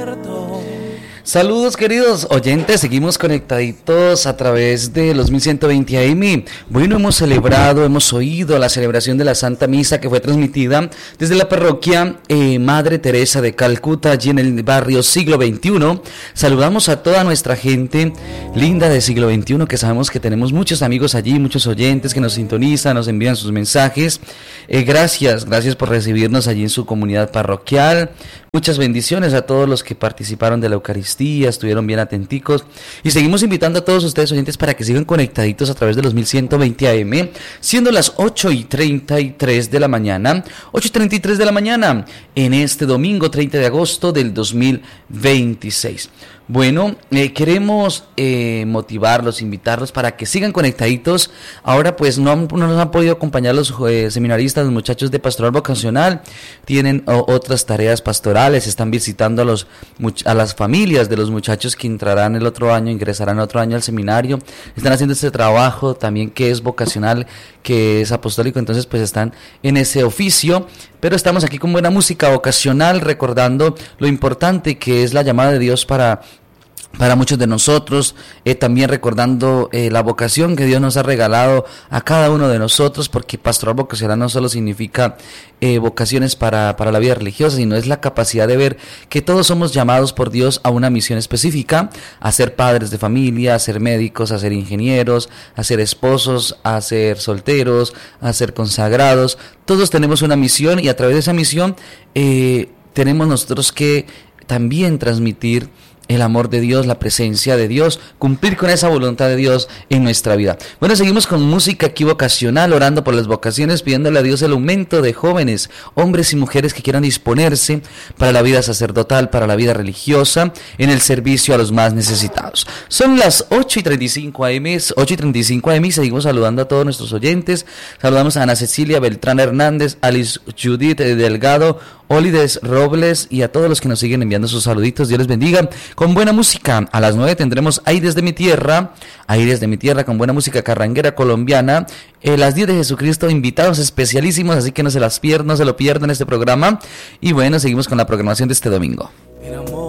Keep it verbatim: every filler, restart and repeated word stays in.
Saludos queridos oyentes, seguimos conectaditos a través de los mil ciento veinte A M. Bueno, hemos celebrado, hemos oído la celebración de la Santa Misa que fue transmitida desde la parroquia eh, Madre Teresa de Calcuta, allí en el barrio Siglo veintiuno. Saludamos a toda nuestra gente linda de Siglo veintiuno, que sabemos que tenemos muchos amigos allí, muchos oyentes que nos sintonizan, nos envían sus mensajes. Eh, gracias, gracias por recibirnos allí en su comunidad parroquial. Muchas bendiciones a todos los que participaron de la Eucaristía, estuvieron bien atenticos. Y seguimos invitando a todos ustedes oyentes para que sigan conectaditos a través de los mil ciento veinte A M, siendo las ocho y treinta y tres de la mañana, ocho y treinta y tres de la mañana, en este domingo treinta de agosto del dos mil veintiséis. Bueno, eh, queremos eh, motivarlos, invitarlos para que sigan conectaditos. Ahora pues no, no nos han podido acompañar los eh, seminaristas, los muchachos de pastoral vocacional, tienen o, otras tareas pastorales, están visitando a, los, a las familias de los muchachos que entrarán el otro año, ingresarán el otro año al seminario, están haciendo este trabajo también que es vocacional, que es apostólico, entonces pues están en ese oficio. Pero estamos aquí con buena música vocacional, recordando lo importante que es la llamada de Dios para, para muchos de nosotros, eh, también recordando eh, la vocación que Dios nos ha regalado a cada uno de nosotros, porque pastoral vocacional no solo significa eh, vocaciones para, para la vida religiosa, sino es la capacidad de ver que todos somos llamados por Dios a una misión específica, a ser padres de familia, a ser médicos, a ser ingenieros, a ser esposos, a ser solteros, a ser consagrados. Todos tenemos una misión y a través de esa misión eh, tenemos nosotros que también transmitir el amor de Dios, la presencia de Dios, cumplir con esa voluntad de Dios en nuestra vida. Bueno, seguimos con música aquí vocacional, orando por las vocaciones, pidiéndole a Dios el aumento de jóvenes, hombres y mujeres que quieran disponerse para la vida sacerdotal, para la vida religiosa, en el servicio a los más necesitados. Son las ocho y treinta y cinco A M, ocho y treinta y cinco A M, y seguimos saludando a todos nuestros oyentes. Saludamos a Ana Cecilia Beltrán Hernández, Alice Judith Delgado, Olides Robles y a todos los que nos siguen enviando sus saluditos. Dios les bendiga. Con buena música, a las nueve tendremos Aires de mi Tierra, Aires de mi Tierra con buena música carranguera colombiana. Eh, las diez de Jesucristo, invitados especialísimos, así que no se las pierdan, no se lo pierdan este programa. Y bueno, seguimos con la programación de este domingo.